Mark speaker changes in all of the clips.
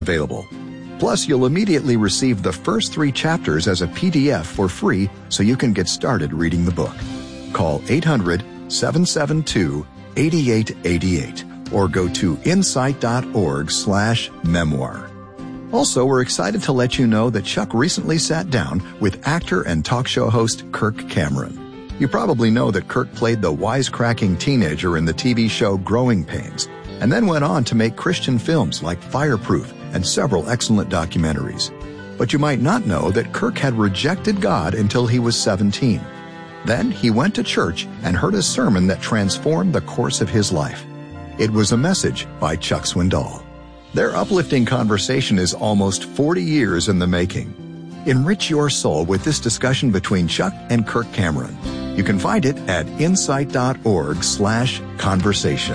Speaker 1: available. Plus, you'll immediately receive the first 3 chapters as a PDF for free so you can get started reading the book. Call 800-772-8888 or go to insight.org/memoir. Also, we're excited to let you know that Chuck recently sat down with actor and talk show host Kirk Cameron. You probably know that Kirk played the wisecracking teenager in the TV show Growing Pains, and then went on to make Christian films like Fireproof and several excellent documentaries. But you might not know that Kirk had rejected God until he was 17. Then he went to church and heard a sermon that transformed the course of his life. It was a message by Chuck Swindoll. Their uplifting conversation is almost 40 years in the making. Enrich your soul with this discussion between Chuck and Kirk Cameron. You can find it at insight.org/conversation.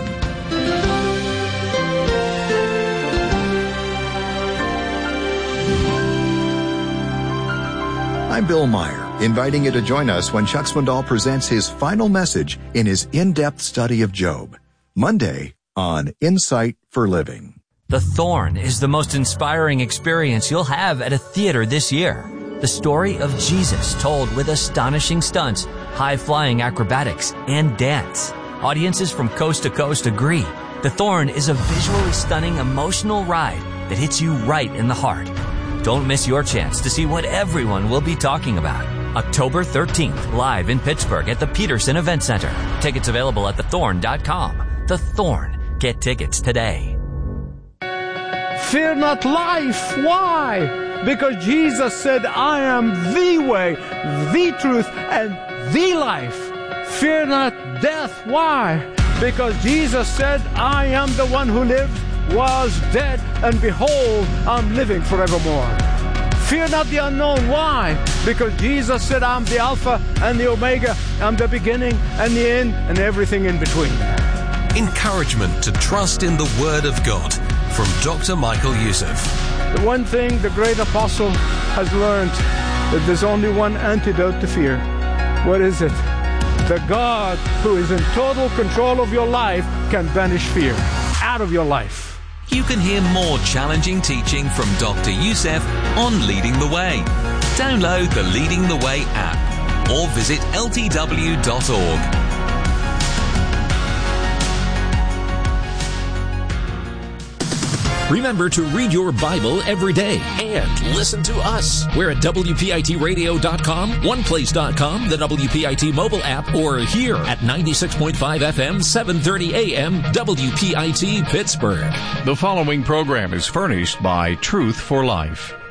Speaker 1: I'm Bill Meyer, inviting you to join us when Chuck Swindoll presents his final message in his in-depth study of Job, Monday on Insight for Living.
Speaker 2: The Thorn is the most inspiring experience you'll have at a theater this year. The story of Jesus told with astonishing stunts, high-flying acrobatics, and dance. Audiences from coast to coast agree. The Thorn is a visually stunning, emotional ride that hits you right in the heart. Don't miss your chance to see what everyone will be talking about. October 13th, live in Pittsburgh at the Peterson Event Center. Tickets available at thethorn.com. The Thorn. Get tickets today.
Speaker 3: Fear not life. Why? Because Jesus said, I am the way, the truth, and the life. Fear not death. Why? Because Jesus said, I am the one who lived, was dead, and behold, I'm living forevermore. Fear not the unknown. Why? Because Jesus said, I'm the Alpha and the Omega. I'm the beginning and the end and everything in between.
Speaker 4: Encouragement to trust in the Word of God from Dr. Michael Youssef.
Speaker 3: The one thing the great apostle has learned, that there's only one antidote to fear. What is it? The God who is in total control of your life can banish fear out of your life.
Speaker 4: You can hear more challenging teaching from Dr. Youssef on Leading the Way. Download the Leading the Way app or visit ltw.org.
Speaker 5: Remember to read your Bible every day and listen to us. We're at WPITradio.com, OnePlace.com, the WPIT mobile app, or here at 96.5 FM, 730 AM, WPIT Pittsburgh.
Speaker 6: The following program is furnished by Truth for Life.